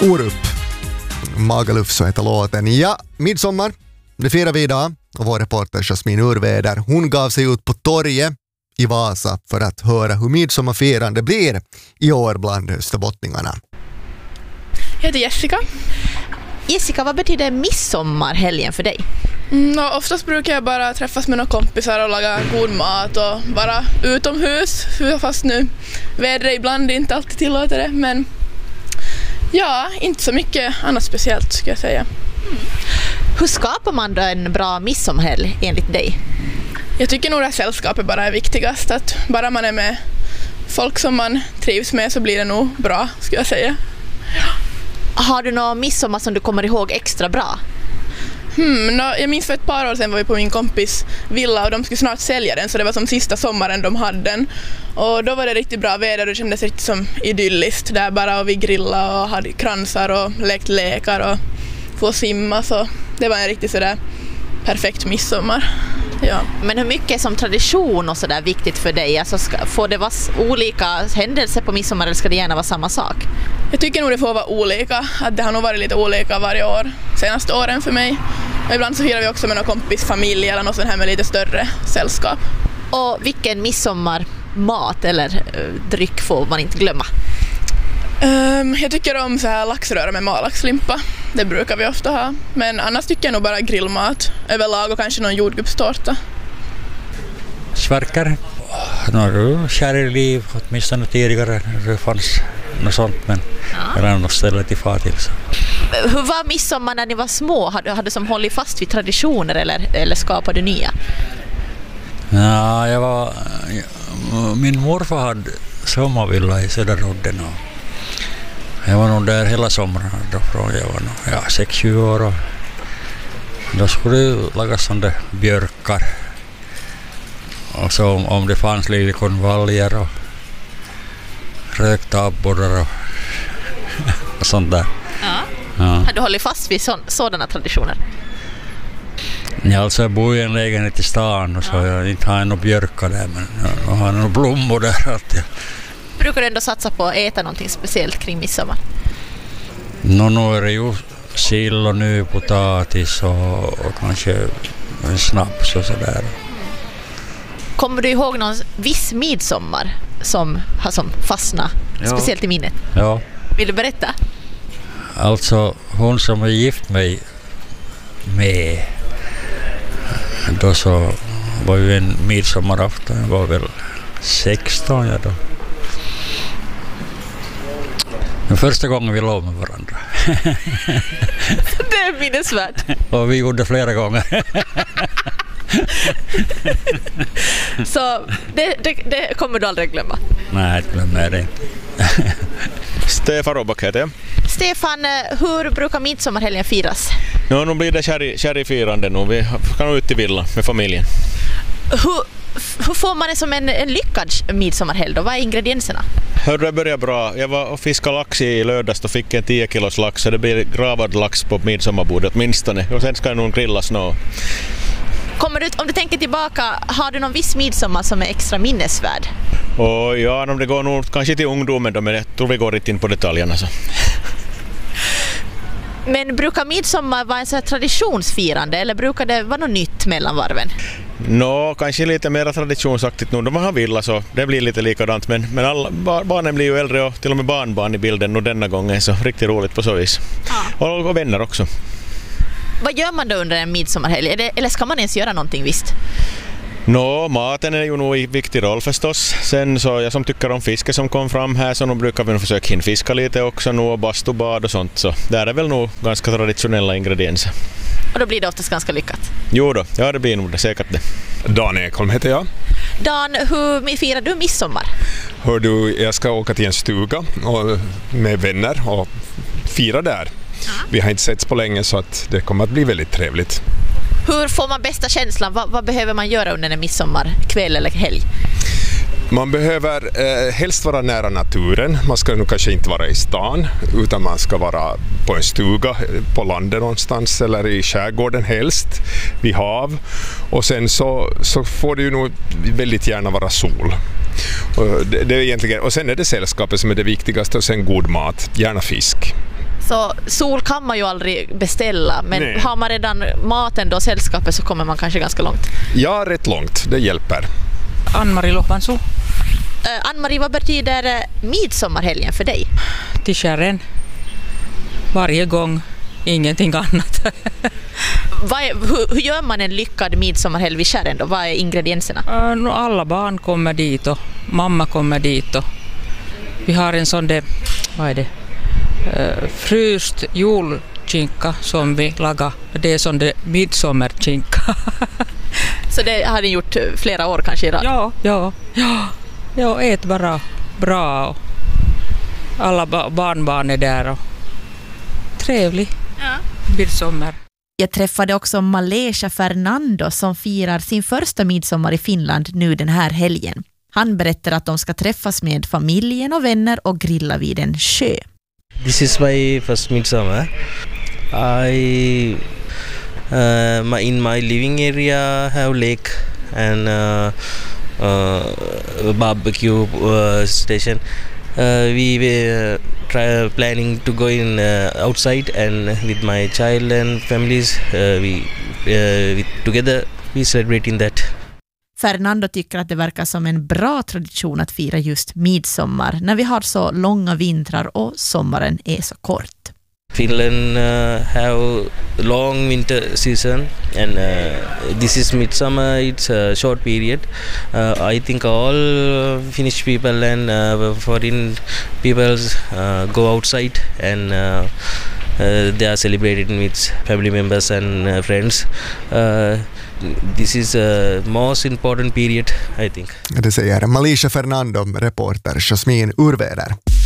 Orup. Magaluf så heter låten. Ja, midsommar. Det firar vi idag. Och vår reporter Jasmin Urväder, hon gav sig ut på torget i Vasa för att höra hur midsommarfirande blir i år bland österbottningarna. Jag heter Jessica. Jessica, vad betyder midsommarhelgen för dig? Oftast brukar jag bara träffas med några kompisar och laga god mat och vara utomhus, fast nu vädret ibland inte alltid tillåter det, men ja, inte så mycket annat speciellt ska jag säga. Hur skapar man då en bra midsommarhelg enligt dig? Jag tycker nog att sällskapet bara är viktigast, att bara man är med folk som man trivs med så blir det nog bra, ska jag säga. Har du någon midsommar som du kommer ihåg extra bra? Jag minns för ett par år sedan var vi på min kompis villa och de skulle snart sälja den, så det var som sista sommaren de hade den. Och då var det riktigt bra väder och det kändes riktigt som idylliskt där bara, och vi grillade och hade kransar och lekt lekar och få simma, så det var en riktigt sådär perfekt midsommar. Ja. Men hur mycket som tradition och sådär viktigt för dig? Alltså får det vara olika händelser på midsommar eller ska det gärna vara samma sak? Jag tycker nog det får vara olika, att det har nog varit lite olika varje år, senaste åren för mig. Och ibland så firar vi också med någon kompis familj eller något sånt här med lite större sällskap. Och vilken midsommarmat eller dryck får man inte glömma? Jag tycker om så här laxröra med malaxlimpa. Det brukar vi ofta ha. Men annars tycker jag nog bara grillmat överlag och kanske någon jordgubbstårta. Sverkar. Kärliv, åtminstone tidigare det fanns något sånt, men jag har något ställe till far till. Så. Hur var midsommar när ni var små? Hade du som hållit fast vid traditioner eller skapade du nya? Ja, min morfar hade sommarvilla i Söderodden och jag var nog där hela sommaren då från jag var 6-7 år och då skulle det lagas sådana björkar och så om det fanns lite konvaljer och rökta abborrar och sånt där. Ja. Har du hållit fast vid sådana traditioner? Ja, alltså jag bor i en lägenhet i stan och så jag inte har några björkar där, men jag har några blommor där alltid. Brukar du ändå satsa på att äta någonting speciellt kring midsommar? Nu är det ju sill och nu potatis och kanske en snaps och sådär. Kommer du ihåg någon viss midsommar som har fastnat speciellt i minnet? Ja. Vill du berätta? Alltså hon som är gift mig med, då så var ju en midsommarafton, jag var väl 16 då. Den första gången vi låg med varandra. Det är minnesvärt. Och vi gjorde flera gånger. Så det kommer du aldrig glömma? Nej, jag glömmer det inte. Stefan Robak heter jag. Stefan, hur brukar midsommarhelgen firas? Nu blir det sherryfirande nu. Vi kan ut i villa med familjen. Hur får man det som en lyckad midsommarhelg då? Vad är ingredienserna? Det börjar bra. Jag var och fiskade lax i lördags och fick en 10 kilos lax, så det blir gravad lax på midsommarbordet åtminstone. Och sen ska jag nog grillas nå. Om du tänker tillbaka, har du någon viss midsommar som är extra minnesvärd? Och ja, det går nog kanske till ungdomen då, men jag tror vi går inte in på detaljerna. Så. Men brukar midsommar vara en sån här traditionsfirande eller brukar det vara något nytt mellan varven? Kanske lite mer traditionsaktigt nu. De har villa så det blir lite likadant, men alla barnen blir ju äldre och till och med barnbarn i bilden nu denna gången, så riktigt roligt på så vis. Ja. Och vänner också. Vad gör man då under en midsommarhelg? Eller ska man ens göra någonting visst? Maten är ju nog en viktig roll förstås. Sen så jag som tycker om fiske som kom fram här, så nu brukar vi nog försöka hinfiska lite också nu och bastubad och sånt. Så där är väl nog ganska traditionella ingredienser. Och då blir det oftast ganska lyckat? Jo då, ja det blir nog det, säkert det. Dan Ekholm heter jag. Dan, hur firar du midsommar? Hör du, jag ska åka till en stuga med vänner och fira där. Vi har inte setts på länge så att det kommer att bli väldigt trevligt. Hur får man bästa känslan? Vad behöver man göra under en midsommarkväll eller helg? Man behöver helst vara nära naturen. Man ska nog kanske inte vara i stan, utan man ska vara på en stuga på landet någonstans eller i skärgården helst, vid hav. Och sen så får det ju nog väldigt gärna vara sol. Och det är egentligen, och sen är det sällskapet som är det viktigaste, och sen god mat, gärna fisk. Så sol kan man ju aldrig beställa, men Nej. har man redan maten då, sällskapet, så kommer man kanske ganska långt. Ja, rätt långt. Det hjälper. Ann-Marie Lohmansu, Ann-Marie, vad betyder midsommarhelgen för dig? till kärren. Varje gång, ingenting annat. Hur gör man en lyckad midsommarhelg vid kärren då? Vad är ingredienserna? Alla barn kommer dit och mamma kommer dit. Och vi har en sån där, vad är det? Fryst julskinka som vi lagar. Det är sån där midsommarkinka. Så det har ni gjort flera år kanske i rad? Ja, ät bara bra och alla barnbarn är där och trevlig midsommar. Jag träffade också Malaysia Fernando som firar sin första midsommar i Finland nu den här helgen. Han berättar att de ska träffas med familjen och vänner och grilla vid en sjö. This is my first midsummer. In my living area have lake and barbecue station. We were planning to go in outside, and with my child and families, we together we celebrating that. Fernando tycker att det verkar som en bra tradition att fira just midsommar när vi har så långa vintrar och sommaren är så kort. Finland have long winter season, and this is midsummer. It's a short period. I think all Finnish people and foreign people go outside and they are celebrating with family members and friends. This is a most important period, I think. Det säger Malaysia Fernando, reporter Jasmin Urväder.